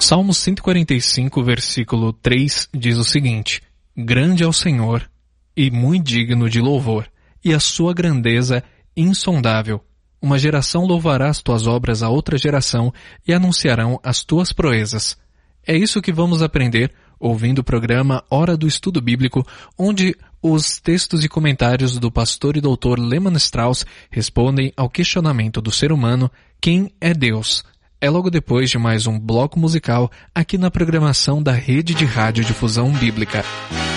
Salmo 145, versículo 3 diz o seguinte: Grande é o Senhor e muito digno de louvor, e a sua grandeza insondável. Uma geração louvará as tuas obras a outra geração e anunciarão as tuas proezas. É isso que vamos aprender ouvindo o programa Hora do Estudo Bíblico, onde os textos e comentários do pastor e doutor Lehman Strauss respondem ao questionamento do ser humano: quem é Deus? É logo depois de mais um bloco musical aqui na programação da Rede de Rádio Difusão Bíblica.